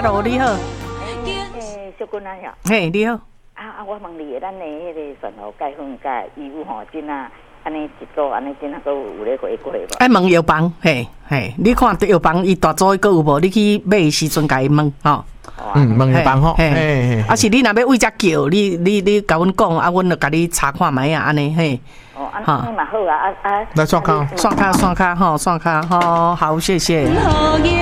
，Hello， 你好。 小君啊， 嘿，你好。 我问你，咱的迄个蒜头盖粉盖义乌吼，真啊，安尼一组安尼真啊，都有咧回馈无？ 爱问药房，嘿，你看药房伊大组个有无？你去买的时阵，甲伊问吼。 问药房吼， 啊是你若要为只叫，你甲阮讲，啊，阮就甲你查看卖啊，安尼嘿。 安尼嘛好啊， 来刷卡， 刷卡吼，刷卡吼，好，谢谢。